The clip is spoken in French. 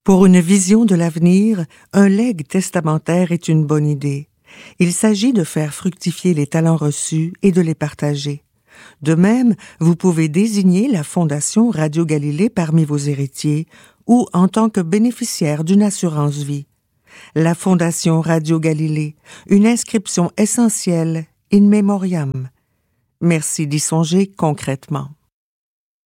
Pour une vision de l'avenir, un legs testamentaire est une bonne idée. Il s'agit de faire fructifier les talents reçus et de les partager. De même, vous pouvez désigner la Fondation Radio Galilée parmi vos héritiers ou en tant que bénéficiaire d'une assurance vie. La Fondation Radio Galilée, une inscription essentielle in memoriam. Merci d'y songer concrètement.